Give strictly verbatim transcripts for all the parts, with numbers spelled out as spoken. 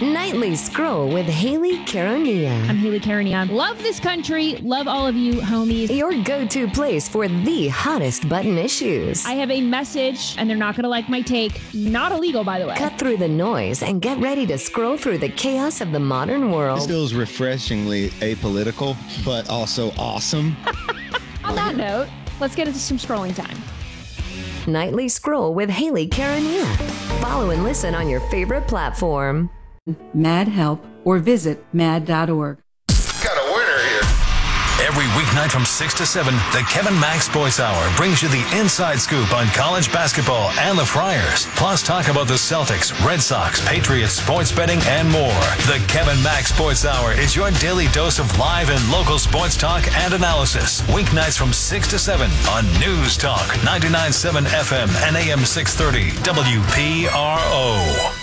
Nightly Scroll with Haley Caronia. I'm Haley Caronia. Love this country. Love all of you, homies. Your go-to place for the hottest button issues. I have a message, and they're not going to like my take. Not illegal, by the way. Cut through the noise and get ready to scroll through the chaos of the modern world. This feels refreshingly apolitical, but also awesome. On that note, let's get into some scrolling time. Nightly Scroll with Haley Caronia. Follow and listen on your favorite platform. Mad Help, or visit mad dot org. Got a winner here. Every weeknight from six to seven, the Kevin Mack Sports Hour brings you the inside scoop on college basketball and the Friars. Plus talk about the Celtics, Red Sox, Patriots, sports betting, and more. The Kevin Mack Sports Hour is your daily dose of live and local sports talk and analysis. Weeknights from six to seven on News Talk ninety-nine point seven F M and A M six thirty W P R O.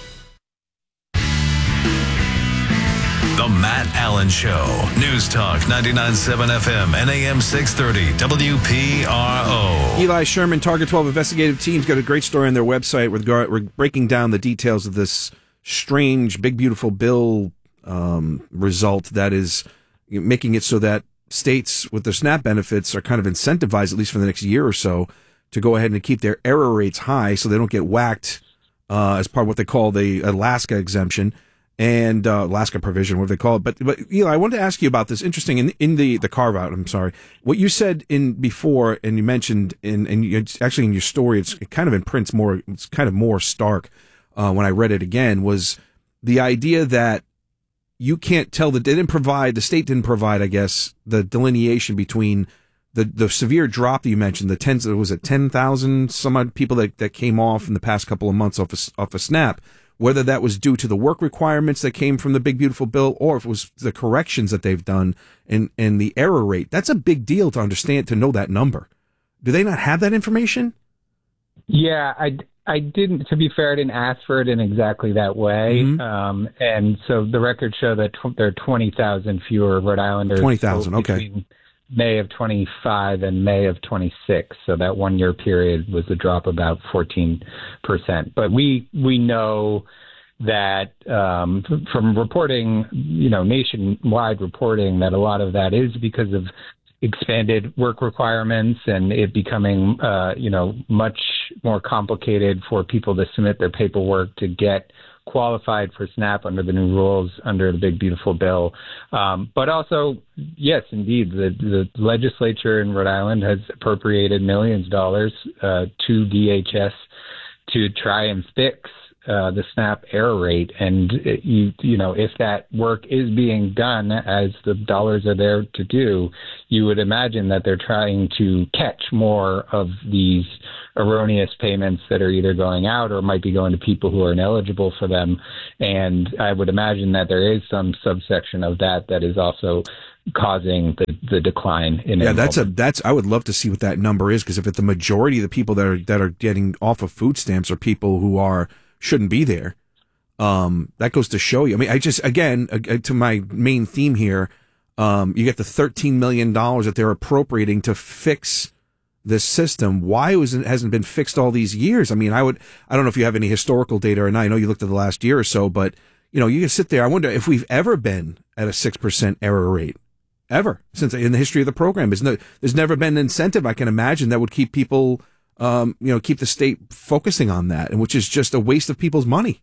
The Matt Allen Show. News Talk ninety-nine point seven F M and A M six thirty W P R O. Eli Sherman, Target twelve investigative team's got a great story on their website. We're, we're breaking down the details of this strange, big, beautiful bill um, result that is making it so that states with their SNAP benefits are kind of incentivized, at least for the next year or so, to go ahead and keep their error rates high so they don't get whacked uh, as part of what they call the Alaska exemption. And uh, Alaska provision, whatever they call it. But, but Eli, I wanted to ask you about this. Interesting, in, in the, the carve-out, I'm sorry. What you said in before, and you mentioned, in, and you, actually in your story, it's it kind of imprints more, it's kind of more stark uh, when I read it again, was the idea that you can't tell, that they didn't provide, the state didn't provide, I guess, the delineation between the, the severe drop that you mentioned, the tens, was it ten thousand some odd people that, that came off in the past couple of months off a, off a SNAP, whether that was due to the work requirements that came from the big, beautiful bill, or if it was the corrections that they've done and, and the error rate. That's a big deal to understand, to know that number. Do they not have that information? Yeah, I, I didn't, to be fair, I didn't ask for it in exactly that way. Mm-hmm. Um, and so the records show that tw- there are twenty thousand fewer Rhode Islanders. twenty thousand, okay. Between May of twenty-five and May of twenty-six. So that one year period was a drop about fourteen percent. But we we know that um, from reporting, you know, nationwide reporting, that a lot of that is because of expanded work requirements and it becoming, uh, you know, much more complicated for people to submit their paperwork to get qualified for SNAP under the new rules under the big, beautiful bill. Um, but also, yes, indeed, the, the legislature in Rhode Island has appropriated millions of dollars uh, to D H S to try and fix uh, the SNAP error rate. And, it, you, you know, if that work is being done as the dollars are there to do, you would imagine that they're trying to catch more of these erroneous payments that are either going out or might be going to people who are ineligible for them. And I would imagine that there is some subsection of that that is also causing the, the decline in yeah that's a that's I would love to see what that number is, because if it's the majority of the people that are that are getting off of food stamps are people who are shouldn't be there, um that goes to show you. I mean, I just again uh, to my main theme here, um you get the thirteen million dollars that they're appropriating to fix this system. Why was it hasn't been fixed all these years? I mean, I would I don't know if you have any historical data or not. I know you looked at the last year or so, but you know, you can sit there. I wonder if we've ever been at a six percent error rate. Ever since in the history of the program. There's, no, there's never been an incentive, I can imagine, that would keep people, um, you know, keep the state focusing on that, and which is just a waste of people's money.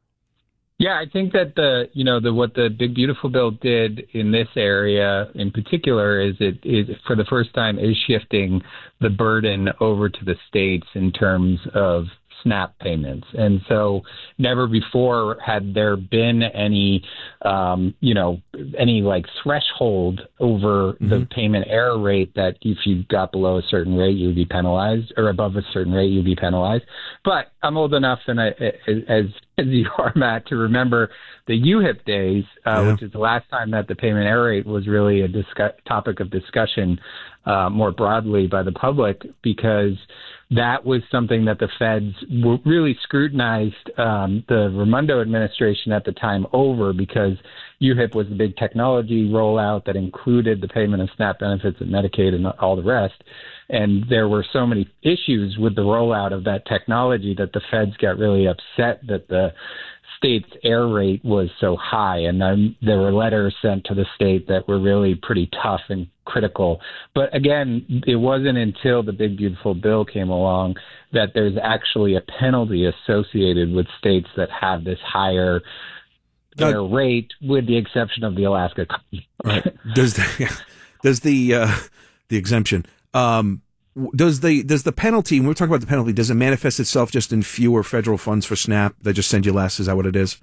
Yeah, I think that the, you know, the what the Big Beautiful Bill did in this area in particular is it is for the first time is shifting the burden over to the states in terms of SNAP payments. And so never before had there been any, um, you know, any like threshold over mm-hmm. the payment error rate that if you got below a certain rate, you would be penalized, or above a certain rate, you'd be penalized. But I'm old enough, and I, as, as you are, Matt, to remember the U HIP days, uh, yeah. which is the last time that the payment error rate was really a discuss- topic of discussion uh, more broadly by the public, because that was something that the feds w- really scrutinized um, the Raimondo administration at the time over, because U HIP was the big technology rollout that included the payment of SNAP benefits and Medicaid and all the rest. And there were so many issues with the rollout of that technology that the feds got really upset that the state's air rate was so high, and then there were letters sent to the state that were really pretty tough and critical. But again, it wasn't until the Big Beautiful Bill came along that there's actually a penalty associated with states that have this higher air rate, with the exception of the Alaska. Right. Does the, does the uh, the exemption? Um, Does the does the penalty, when we're talking about the penalty, does it manifest itself just in fewer federal funds for SNAP? They just send you less? Is that what it is?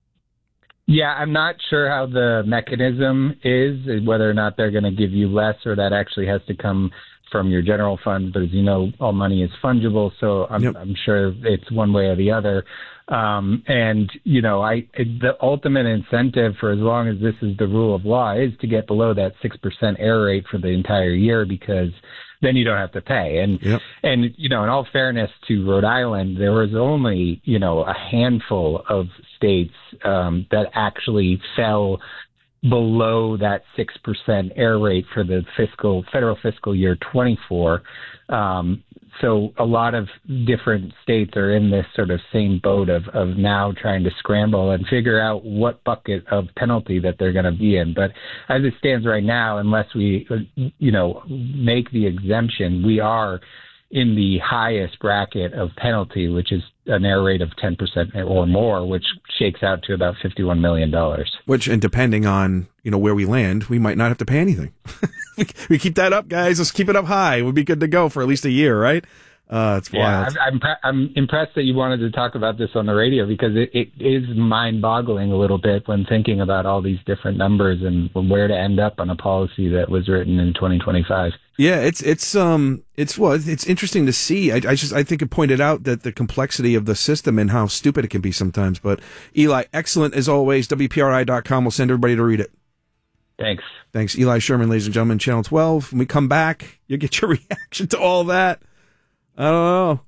Yeah, I'm not sure how the mechanism is, whether or not they're going to give you less or that actually has to come from your general fund. But as you know, all money is fungible, so I'm, yep. I'm sure it's one way or the other. Um, and, you know, I the ultimate incentive for as long as this is the rule of law is to get below that six percent air rate for the entire year, because then you don't have to pay. And, yep. and you know, in all fairness to Rhode Island, there was only, you know, a handful of states um, that actually fell below that six percent air rate for the fiscal federal fiscal year twenty-four. Um, so a lot of different states are in this sort of same boat of, of now trying to scramble and figure out what bucket of penalty that they're going to be in. But as it stands right now, unless we, you know, make the exemption, we are in the highest bracket of penalty, which is an air rate of ten percent or more, which shakes out to about fifty-one million dollars. Which, and depending on, you know, where we land, we might not have to pay anything. we, we keep that up, guys. Let's keep it up high. We'll be good to go for at least a year, right? Uh, it's yeah, wild. I'm, I'm, I'm impressed that you wanted to talk about this on the radio, because it, it is mind-boggling a little bit when thinking about all these different numbers and where to end up on a policy that was written in twenty twenty-five. Yeah, it's it's um it's well it's interesting to see. I, I just I think it pointed out that the complexity of the system and how stupid it can be sometimes. But Eli, excellent as always. W P R I dot com will send everybody to read it. Thanks. Thanks, Eli Sherman, ladies and gentlemen. Channel twelve. When we come back, you'll get your reaction to all that. I don't know.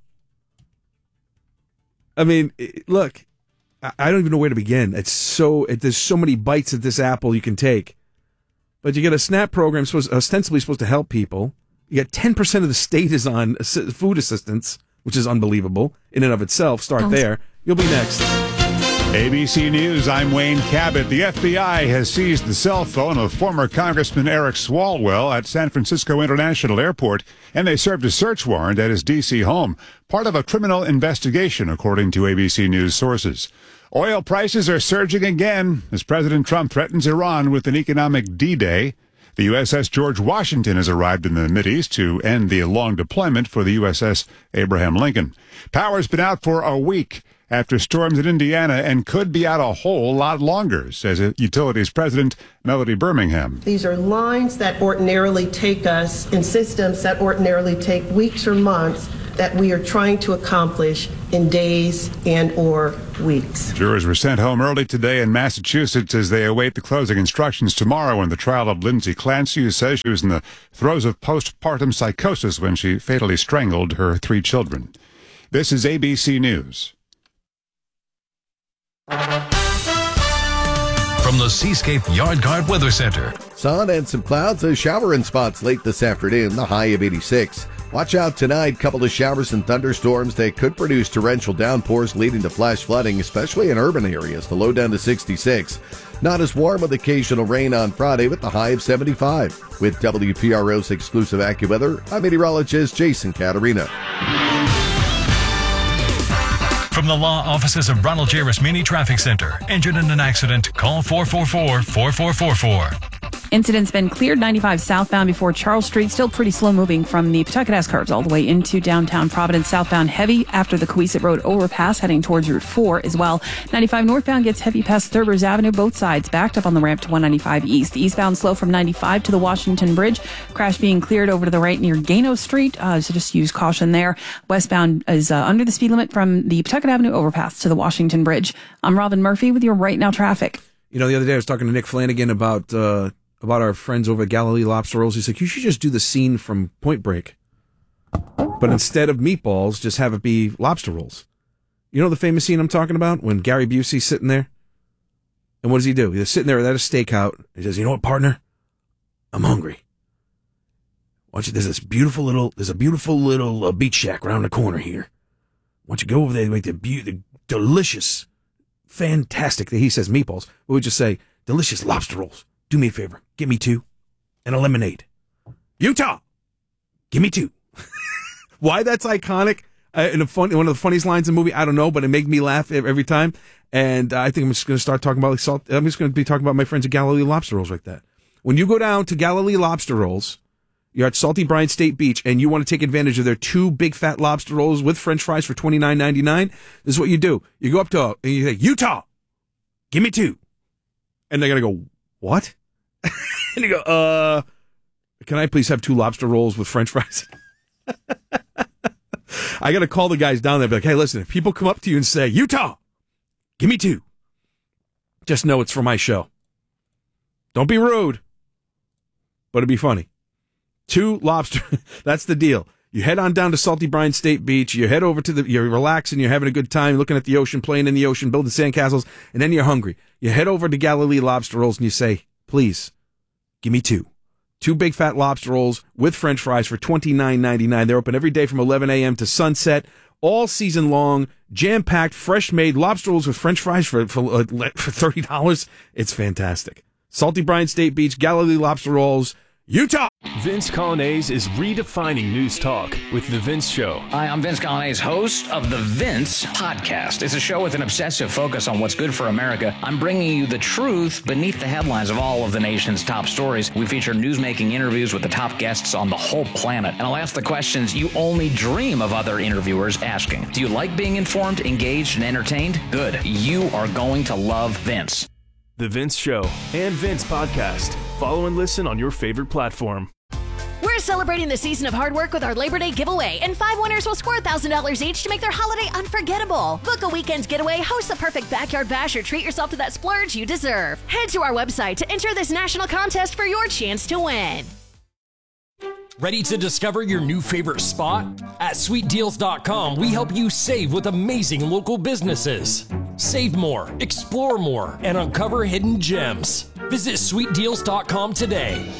I mean, look, I don't even know where to begin. It's so it, there's so many bites at this apple you can take. But you get a SNAP program supposed, ostensibly supposed to help people. You get ten percent of the state is on food assistance, which is unbelievable in and of itself. Start there. You'll be next. A B C News, I'm Wayne Cabot. The F B I has seized the cell phone of former Congressman Eric Swalwell at San Francisco International Airport, and they served a search warrant at his D C home, part of a criminal investigation, according to A B C News sources. Oil prices are surging again as President Trump threatens Iran with an economic D-Day. The U S S George Washington has arrived in the Mideast to end the long deployment for the U S S Abraham Lincoln. Power's been out for a week after storms in Indiana and could be out a whole lot longer, says Utilities President Melody Birmingham. These are lines that ordinarily take us in systems that ordinarily take weeks or months that we are trying to accomplish in days and or weeks. Jurors were sent home early today in Massachusetts as they await the closing instructions tomorrow in the trial of Lindsay Clancy, who says she was in the throes of postpartum psychosis when she fatally strangled her three children. This is A B C News. From the Seascape Yard Guard Weather Center. Sun and some clouds, a shower in spots late this afternoon, the high of eighty-six. Watch out tonight, couple of showers and thunderstorms. They could produce torrential downpours leading to flash flooding, especially in urban areas. The low down to sixty-six. Not as warm with occasional rain on Friday with the high of seventy-five. With W P R O's exclusive AccuWeather, I'm meteorologist Jason Caterina. From the law offices of Ronald J. Rasmini Traffic Center. Injured in an accident? Call four four four, four four four four. Incident's been cleared ninety-five southbound before Charles Street. Still pretty slow moving from the Pawtucket curves all the way into downtown Providence. Southbound heavy after the Cohasset Road overpass heading towards Route four as well. ninety-five northbound gets heavy past Thurbers Avenue. Both sides backed up on the ramp to one ninety-five east. Eastbound slow from ninety-five to the Washington Bridge. Crash being cleared over to the right near Gano Street. Uh, so just use caution there. Westbound is uh, under the speed limit from the Pawtucket Avenue overpass to the Washington Bridge. I'm Robin Murphy with your Right Now traffic. You know, the other day I was talking to Nick Flanagan about... Uh about our friends over at Galilee Lobster Rolls. He's like, you should just do the scene from Point Break. But instead of meatballs, just have it be lobster rolls. You know the famous scene I'm talking about? When Gary Busey's sitting there? And what does he do? He's sitting there at a stakeout. He says, you know what, partner? I'm hungry. Why don't you, there's this beautiful little, there's a beautiful little uh, beach shack around the corner here. Why don't you go over there and make the, be- the delicious fantastic. He says meatballs. We would just say, delicious lobster rolls. Do me a favor. Get me two. And a lemonade. Utah! Give me two. Why that's iconic, uh, in a fun, one of the funniest lines in the movie, I don't know, but it made me laugh every time. And uh, I think I'm just going to start talking about like salt. I'm just going to be talking about my friends at Galilee Lobster Rolls like that. When you go down to Galilee Lobster Rolls, you're at Salty Brine State Beach, and you want to take advantage of their two big fat lobster rolls with French fries for twenty-nine ninety-nine. This is what you do. You go up to and you say, Utah, give me two. And they're going to go, what? And you go, uh, can I please have two lobster rolls with French fries? I got to call the guys down there and be like, hey, listen, if people come up to you and say, Utah, give me two, just know it's for my show. Don't be rude, but it'd be funny. Two lobster, that's the deal. You head on down to Salty Brine State Beach, you head over to the, you're relaxing, you're having a good time, looking at the ocean, playing in the ocean, building sandcastles, and then you're hungry. You head over to Galilee Lobster Rolls and you say, please, give me two. Two big fat lobster rolls with French fries for twenty-nine ninety-nine. They're open every day from eleven a.m. to sunset, all season long, jam-packed, fresh-made lobster rolls with French fries for, for, uh, for thirty dollars. It's fantastic. Salty Brine State Beach, Galilee Lobster Rolls, Utah. Vince Colonnese is redefining news talk with The Vince Show. Hi, I'm Vince Colonnese, host of The Vince Podcast. It's a show with an obsessive focus on what's good for America. I'm bringing you the truth beneath the headlines of all of the nation's top stories. We feature newsmaking interviews with the top guests on the whole planet. And I'll ask the questions you only dream of other interviewers asking. Do you like being informed, engaged, and entertained? Good. You are going to love Vince. The Vince Show and Vince Podcast. Follow and listen on your favorite platform. We're celebrating the season of hard work with our Labor Day giveaway, and five winners will score one thousand dollars each to make their holiday unforgettable. Book a weekend's getaway, host the perfect backyard bash, or treat yourself to that splurge you deserve. Head to our website to enter this national contest for your chance to win. Ready to discover your new favorite spot? At sweet deals dot com, we help you save with amazing local businesses. Save more, explore more, and uncover hidden gems. Visit sweet deals dot com today.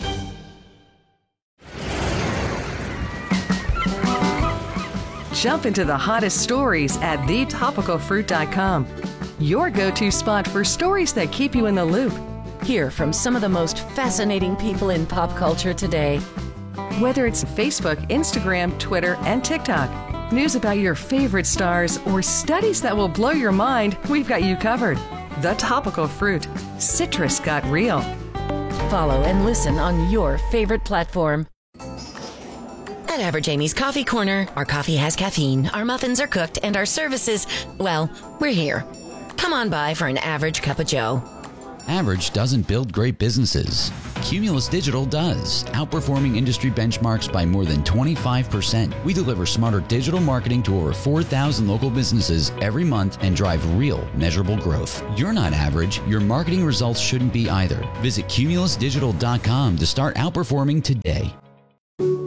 Jump into the hottest stories at the topical fruit dot com. Your go-to spot for stories that keep you in the loop. Hear from some of the most fascinating people in pop culture today. Whether it's Facebook, Instagram, Twitter, and TikTok, news about your favorite stars, or studies that will blow your mind, we've got you covered. The Topical Fruit. Citrus got real. Follow and listen on your favorite platform. At Average Amy's Coffee Corner, our coffee has caffeine, our muffins are cooked, and our services, well, we're here. Come on by for an average cup of joe. Average doesn't build great businesses. Cumulus Digital does, outperforming industry benchmarks by more than twenty-five percent. We deliver smarter digital marketing to over four thousand local businesses every month and drive real, measurable growth. You're not average. Your marketing results shouldn't be either. Visit cumulus digital dot com to start outperforming today.